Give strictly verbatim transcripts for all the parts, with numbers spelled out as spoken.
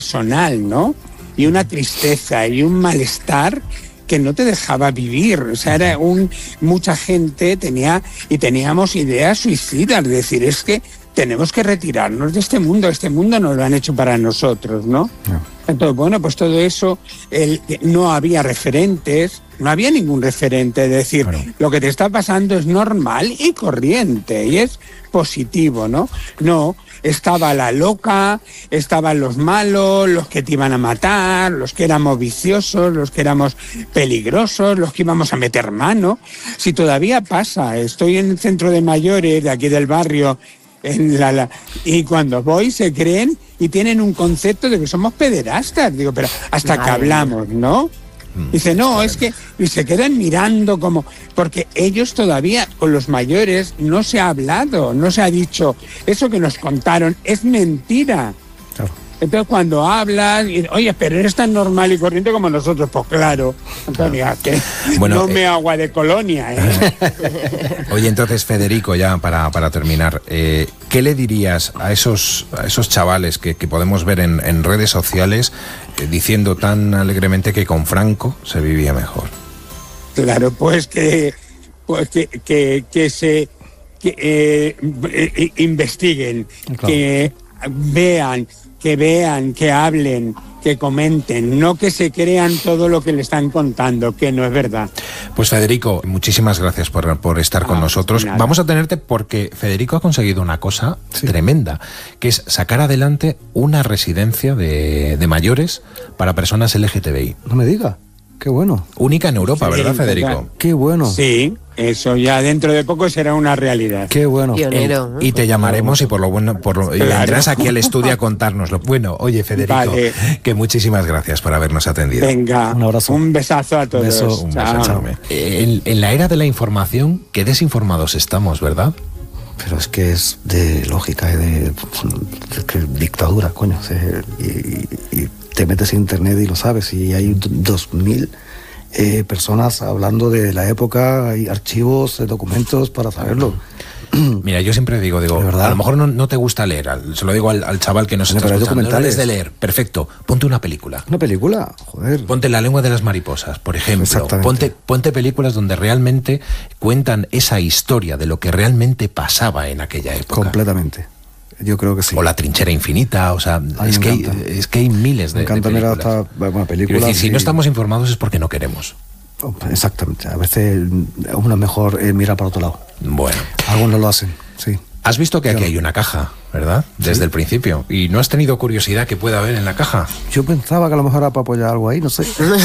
personal, ¿no? Y una tristeza y un malestar que no te dejaba vivir. O sea, era un mucha gente tenía y teníamos ideas suicidas, de decir, es que tenemos que retirarnos de este mundo, este mundo nos lo han hecho para nosotros, ¿no? No. Entonces, bueno, pues todo eso, el, no había referentes, no había ningún referente, de decir, claro, lo que te está pasando es normal y corriente, y es positivo, ¿no? No, estaba la loca, estaban los malos, los que te iban a matar, los que éramos viciosos, los que éramos peligrosos, los que íbamos a meter mano. Si todavía pasa, estoy en el centro de mayores de aquí del barrio, en la, la, y cuando voy se creen y tienen un concepto de que somos pederastas. Digo, pero hasta Madre que hablamos, ¿no? Dice, no, es que... Y se quedan mirando como... Porque ellos todavía, con los mayores, no se ha hablado, no se ha dicho, eso que nos contaron es mentira. Claro. Entonces cuando hablas, y, oye, pero eres tan normal y corriente como nosotros, pues claro, Antonio, que bueno, no me eh, agua de colonia, ¿eh? Oye, entonces, Federico, ya para, para terminar, eh, ¿qué le dirías a esos, a esos chavales que, que podemos ver en, en redes sociales eh, diciendo tan alegremente que con Franco se vivía mejor? Claro, pues que, pues que, que, que se que, eh, eh, investiguen, claro, que vean, que vean, que hablen, que comenten, no que se crean todo lo que le están contando, que no es verdad. Pues Federico, muchísimas gracias por, por estar ah, con nosotros. Nada. Vamos a tenerte porque Federico ha conseguido una cosa sí. tremenda, que es sacar adelante una residencia de, de mayores para personas L G T B I. No me diga. Qué bueno. Única en Europa, sí, ¿verdad, Federico? Total. Qué bueno. Sí, eso ya dentro de poco será una realidad. Qué bueno. Pionero, ¿no? Y te llamaremos y por lo bueno, por lo, claro, y vendrás aquí al estudio a contárnoslo. Bueno, oye, Federico, vale, que muchísimas gracias por habernos atendido. Venga, un abrazo. Un besazo a todos. Beso, un beso, chao. En, en la era de la información, qué desinformados estamos, ¿verdad? Pero es que es de lógica, de, de, de que dictadura, coño. Y, y, y te metes en internet y lo sabes, y hay dos mil eh, personas hablando de la época, hay archivos, documentos para saberlo. Mira, yo siempre digo, digo, a lo mejor no, no te gusta leer, al, se lo digo al, al chaval que nos está escuchando, no eres de leer, perfecto, ponte una película. ¿Una película? Joder. Ponte La lengua de las mariposas, por ejemplo. Ponte, ponte películas donde realmente cuentan esa historia de lo que realmente pasaba en aquella época. Completamente. Yo creo que sí. O La trinchera infinita, o sea, es que, hay, es que hay miles de, me encanta de películas. Mirar hasta, bueno, películas decir, si y... no estamos informados es porque no queremos. Exactamente, a veces uno mejor eh, mira para otro lado. Bueno. Algunos lo hacen, sí. Has visto que aquí Yo... hay una caja, ¿verdad? Desde ¿Sí? el principio. ¿Y no has tenido curiosidad que pueda haber en la caja? Yo pensaba que a lo mejor era para apoyar algo ahí, no sé.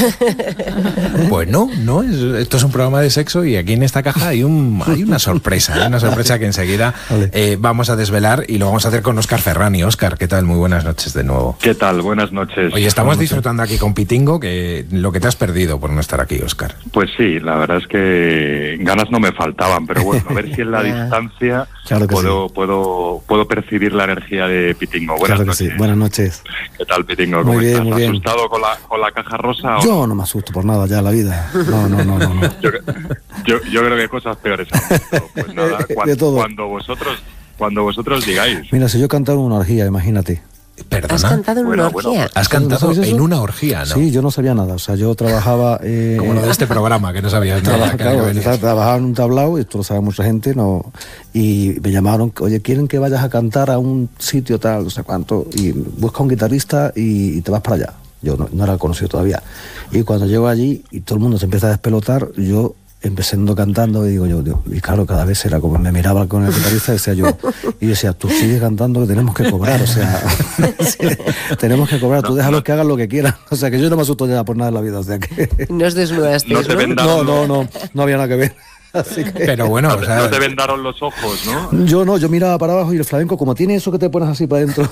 Pues no, no. Es, esto es un programa de sexo y aquí en esta caja hay, un, hay una sorpresa. Hay una sorpresa que enseguida vale. eh, vamos a desvelar y lo vamos a hacer con Óscar Ferrani. Óscar, ¿qué tal? Muy buenas noches de nuevo. ¿Qué tal? Buenas noches. Oye, estamos disfrutando aquí con Pitingo, que lo que te has perdido por no estar aquí, Óscar. Pues sí, la verdad es que ganas no me faltaban, pero bueno, a ver si en la distancia claro puedo, sí. puedo puedo percibir la energía de Pitingo. Buenas claro noches. Sí. Buenas noches. ¿Qué tal, Pitingo? ¿Cómo muy bien, estás? Muy bien. ¿Asustado con la, con la caja rosa? Yo o... no me asusto por nada ya en la vida. No, no, no, no. no. yo, yo, yo creo que hay cosas peores. Pues nada, cuando, cuando vosotros cuando vosotros digáis. Mira, si yo cantaba en una orgía, imagínate. ¿Perdona? ¿Has cantado en bueno, una orgía? Bueno, ¿Has cantado ¿no en una orgía, no? Sí, yo no sabía nada. O sea, yo trabajaba... Eh, Como lo de este programa, que no sabías nada. Claro, claro, trabajaba en un tablao, y esto lo sabe mucha gente, no y me llamaron, oye, quieren que vayas a cantar a un sitio tal, no sé cuánto, y busca un guitarrista y, y te vas para allá. Yo no, no era conocido todavía. Y cuando llego allí y todo el mundo se empieza a despelotar, yo... empezando cantando y digo yo, Dios, y claro, cada vez era como me miraba con el guitarrista y decía yo, y decía, tú sigues cantando que tenemos que cobrar, o sea, sí, tenemos que cobrar, tú déjalos que hagan lo que quieran, o sea, que yo no me asusto ya por nada en la vida, o sea que... No os desnudaste, no, ¿no? no, no, no, no había nada que ver. Así que... Pero bueno, no, o sea... no te vendaron los ojos, ¿no? Yo no, yo miraba para abajo y el flamenco, como tiene eso que te pones así para adentro.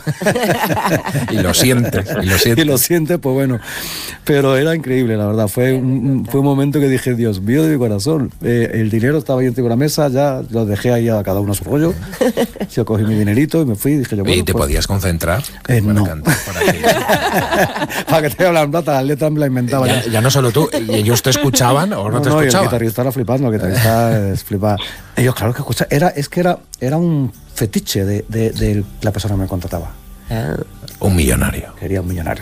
y lo sientes, y lo sientes. Y lo sientes, pues bueno. Pero era increíble, la verdad. Fue un, fue un momento que dije, Dios mío de mi corazón. Eh, el dinero estaba ahí encima de la mesa, ya lo dejé ahí a cada uno a su rollo. Yo cogí mi dinerito y me fui y dije yo, bueno, ¿Y te pues, podías concentrar? Eh, para no. cantar por aquí. Para que te hablan plata, las letras me las inventaba ya, ya. Ya no solo tú, ¿y ellos te escuchaban o no, no te no, escuchaban? Y el guitarrista era flipando, el guitarrista es flipaba. Ellos, claro que escucha, era, es que era, era un fetiche de, de, de la persona que me contrataba. Ah. Un millonario. Quería un millonario.